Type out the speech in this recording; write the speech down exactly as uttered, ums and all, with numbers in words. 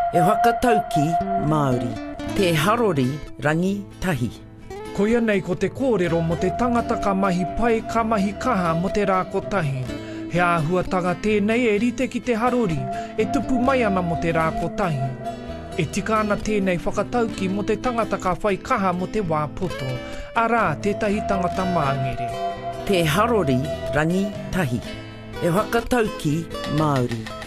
E whakatauki Māori, te harori rangi tahi. Koia nei ko te kōrero mo te tangata ka mahi pai ka mahi kaha mo te rā kotahi. He āhuatanga tēnei e rite ki te harori, e tupu mai ana mo te rā kotahi. E tika ana tēnei whakatauki mo te tangata ka whai kaha mo te wāpoto, arā tētahi tangata māngere. Te harori rangi tahi. E whakatauki Māori.